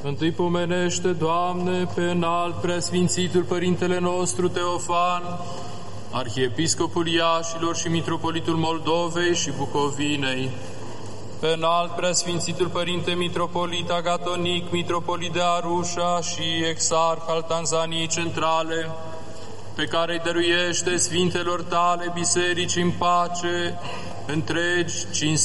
Întâi pomenește, Doamne, pe înalt preasfințitul Părintele nostru Teofan, Arhiepiscopul Iașilor și Mitropolitul Moldovei și Bucovinei, pe înalt preasfințitul Părinte Mitropolit Agatonic, Mitropolit de Arușa și Exarh al Tanzaniei Centrale, pe care îi dăruiește Sfintelor tale biserici în pace, întregi, cinstite,